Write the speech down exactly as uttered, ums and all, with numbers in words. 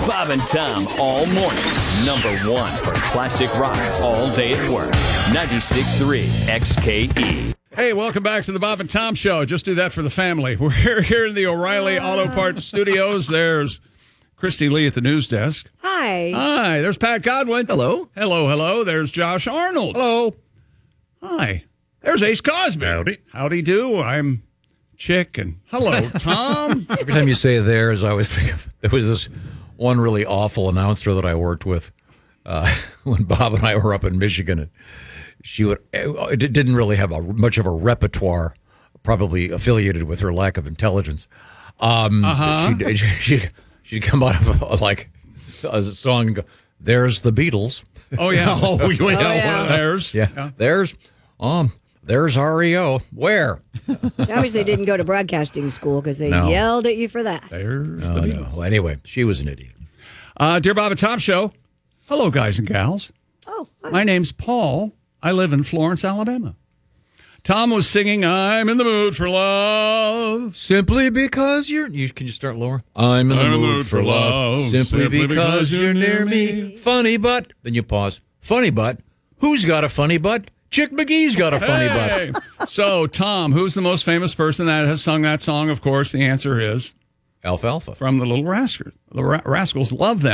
Bob and Tom all morning. Number one for classic rock all day at work. ninety-six point three X K E. Hey, welcome back to the Bob and Tom Show. Just do that for the family. We're here in the O'Reilly Auto Parts Studios. There's Christy Lee at the news desk. Hi. Hi. There's Pat Godwin. Hello. Hello, hello. There's Josh Arnold. Hello. Hi. There's Ace Cosby. Howdy. Howdy do. I'm Chick, and hello, Tom. Every time you say "there's," I always think of there was this one really awful announcer that I worked with uh, when Bob and I were up in Michigan. And she would it didn't really have a, much of a repertoire, probably affiliated with her lack of intelligence. Um, uh-huh. she'd, she'd, she'd come out of a, like a song and go, "There's the Beatles." Oh yeah. Oh, yeah. Oh, yeah. There's Yeah. yeah. There's um. There's R E O. Where? She obviously didn't go to broadcasting school because they No. yelled at you for that. There's Oh, the no. Well, anyway, she was an idiot. Uh, Dear Bob and Tom Show. Hello, guys and gals. Oh, hi. My name's Paul. I live in Florence, Alabama. Tom was singing "I'm in the mood for love." Simply because you're... You, can you start lower? I'm in the, I'm in mood, for love. Simply, Simply because, because you're near me. Funny butt. Then you pause. Funny butt? Who's got a funny butt? Chick McGee's got a funny Hey. butt. So, Tom, who's the most famous person that has sung that song? Of course, the answer is Alfalfa. from the Little Rascals. The Ra- Rascals love them.